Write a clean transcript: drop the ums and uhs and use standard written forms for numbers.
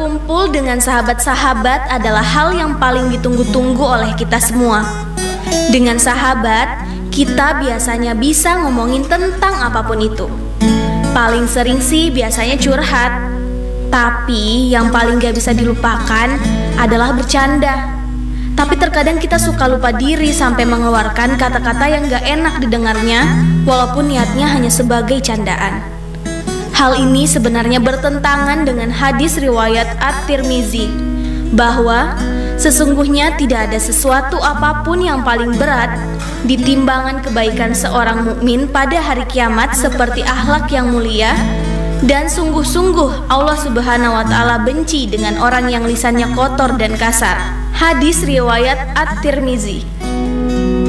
berkumpul dengan sahabat-sahabat adalah hal yang paling ditunggu-tunggu oleh kita semua. Dengan sahabat, kita biasanya bisa ngomongin tentang apapun itu. Paling sering sih biasanya curhat. Tapi yang paling gak bisa dilupakan adalah bercanda. Tapi terkadang kita suka lupa diri sampai mengeluarkan kata-kata yang gak enak didengarnya, walaupun niatnya hanya sebagai candaan. Hal ini sebenarnya bertentangan dengan hadis riwayat At-Tirmizi, bahwa sesungguhnya tidak ada sesuatu apapun yang paling berat di timbangan kebaikan seorang mukmin pada hari kiamat seperti akhlak yang mulia, dan sungguh-sungguh Allah Subhanahu wa Ta'ala benci dengan orang yang lisannya kotor dan kasar. Hadis riwayat At-Tirmizi.